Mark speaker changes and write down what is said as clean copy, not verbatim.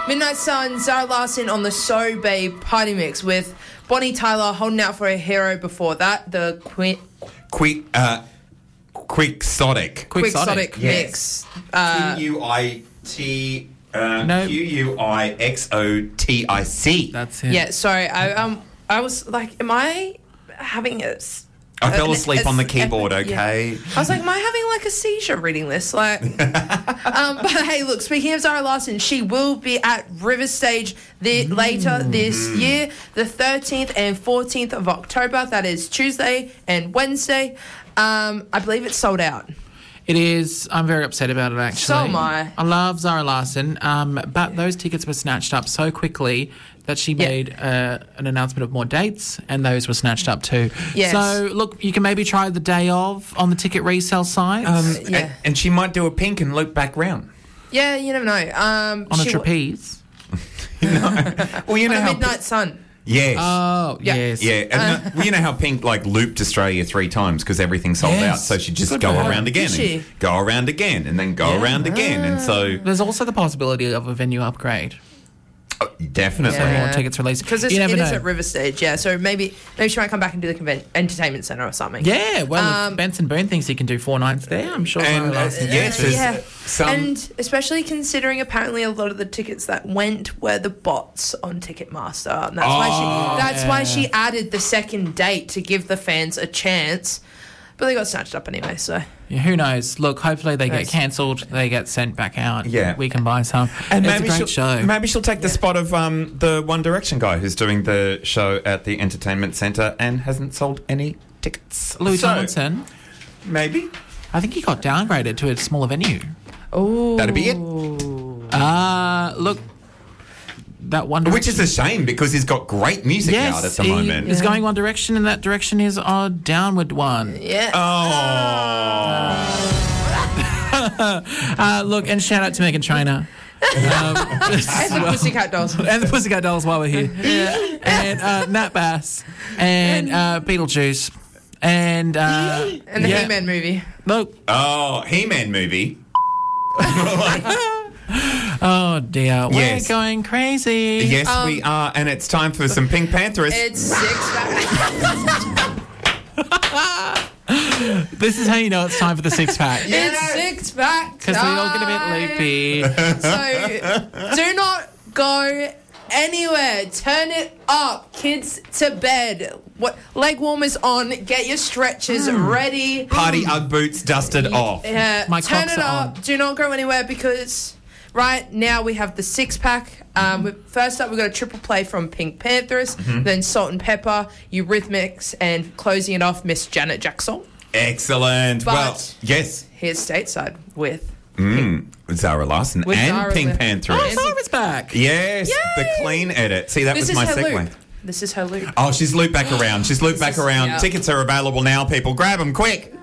Speaker 1: Midnight Sun, Zara Larsson on the So Babe party mix with Bonnie Tyler holding out for a hero before that. The
Speaker 2: Quixotic.
Speaker 1: Quixotic
Speaker 2: Yes.
Speaker 1: mix.
Speaker 2: Quixotic.
Speaker 3: That's it.
Speaker 1: Yeah, sorry. I was like, am I having a...
Speaker 2: I fell asleep on the keyboard, okay?
Speaker 1: Yeah. I was like, am I having like a seizure reading this? Like, but hey, look, speaking of Zara Larsson, she will be at River Stage later this year, the 13th and 14th of October. That is Tuesday and Wednesday. I believe it's sold out.
Speaker 3: It is. I'm very upset about it, actually.
Speaker 1: So am I.
Speaker 3: I love Zara Larsson, but those tickets were snatched up so quickly that she made an announcement of more dates, and those were snatched up too.
Speaker 1: Yes.
Speaker 3: So, look, you can maybe try the day of on the ticket resale sites.
Speaker 2: And she might do a pink and loop back round.
Speaker 1: Yeah, you never know.
Speaker 3: On a trapeze.
Speaker 2: Well, you know
Speaker 1: on
Speaker 2: how
Speaker 1: a Midnight Sun.
Speaker 2: Yes.
Speaker 3: Oh,
Speaker 1: Yeah.
Speaker 3: yes.
Speaker 2: Yeah, and you know how Pink looped Australia 3 times because everything sold
Speaker 3: Yes.
Speaker 2: out, so she'd just
Speaker 3: Good
Speaker 2: go
Speaker 3: for her.
Speaker 2: around again,
Speaker 1: Did she?
Speaker 2: and go around again, and then go around again, and so
Speaker 3: There's also the possibility of a venue upgrade.
Speaker 2: definitely.
Speaker 1: Yeah.
Speaker 3: More tickets released.
Speaker 1: Because it
Speaker 3: You never
Speaker 1: is
Speaker 3: know.
Speaker 1: at River Stage, yeah. So maybe she might come back and do the entertainment centre or something.
Speaker 3: Yeah, well, if Benson Boone thinks he can do 4 nights there, I'm sure
Speaker 2: And,
Speaker 3: Zara Larsson
Speaker 2: yes,
Speaker 3: can too.
Speaker 2: there's-
Speaker 1: Yeah,
Speaker 2: some-
Speaker 1: and especially considering apparently a lot of the tickets that went were the bots on Ticketmaster. And that's why she added the second date to give the fans a chance. But they got snatched up anyway, so...
Speaker 3: Yeah, who knows? Look, hopefully they get
Speaker 1: Nice.
Speaker 3: cancelled, they get sent back out.
Speaker 2: Yeah.
Speaker 3: We can buy some.
Speaker 2: And
Speaker 3: it's
Speaker 2: maybe
Speaker 3: a great show.
Speaker 2: Maybe she'll take the spot of the One Direction guy who's doing the show at the entertainment centre and hasn't sold any tickets.
Speaker 3: Louis
Speaker 2: So,
Speaker 3: Tomlinson,
Speaker 2: maybe
Speaker 3: I think he got downgraded to a smaller venue.
Speaker 1: Oh,
Speaker 2: that'd be it.
Speaker 3: Look, that One
Speaker 2: Which
Speaker 3: Direction.
Speaker 2: is a shame because he's got great music out at the
Speaker 3: he
Speaker 2: moment.
Speaker 3: is going one direction, and that direction is a downward one.
Speaker 1: Yeah.
Speaker 3: Look, and shout out to Meghan Trainor.
Speaker 1: And the Pussycat Dolls.
Speaker 3: And the Pussycat Dolls while we're here. And Nat Bass. And Beetlejuice. And
Speaker 1: And the He-Man movie.
Speaker 3: Look.
Speaker 2: Oh, He-Man movie.
Speaker 3: Oh, dear.
Speaker 2: Yes.
Speaker 3: We're going crazy.
Speaker 2: Yes, we are, and it's time for some Pink Panthers.
Speaker 1: It's Six Pack.
Speaker 3: This is how you know it's time for the 6-pack.
Speaker 1: It's Six Pack.
Speaker 3: Because we all get a bit loopy.
Speaker 1: So do not go anywhere. Turn it up. Kids to bed. Leg warmers on. Get your stretchers ready.
Speaker 2: Party Ugg boots dusted off.
Speaker 1: Yeah,
Speaker 3: My
Speaker 1: turn
Speaker 3: Crocs
Speaker 1: it
Speaker 3: are
Speaker 1: up.
Speaker 3: on.
Speaker 1: Do not go anywhere because right now we have the 6-pack. First up, we've got a triple play from Pink Panthers, then Salt and Pepper, Eurythmics, and closing it off, Miss Janet Jackson.
Speaker 2: Excellent.
Speaker 1: But-
Speaker 2: well, yes.
Speaker 1: Here's stateside with
Speaker 2: Zara Larsson
Speaker 1: With
Speaker 2: and
Speaker 1: Zara
Speaker 2: Pink
Speaker 1: Larsson.
Speaker 2: Panthers.
Speaker 3: Oh, Zara's back.
Speaker 2: Yes,
Speaker 1: Yay!
Speaker 2: the clean edit. See, that
Speaker 1: this
Speaker 2: was
Speaker 1: is
Speaker 2: my
Speaker 1: her
Speaker 2: segue.
Speaker 1: loop. This is her loop.
Speaker 2: Oh, she's looped back around.
Speaker 1: Yeah.
Speaker 2: Tickets are available now, people. Grab them quick.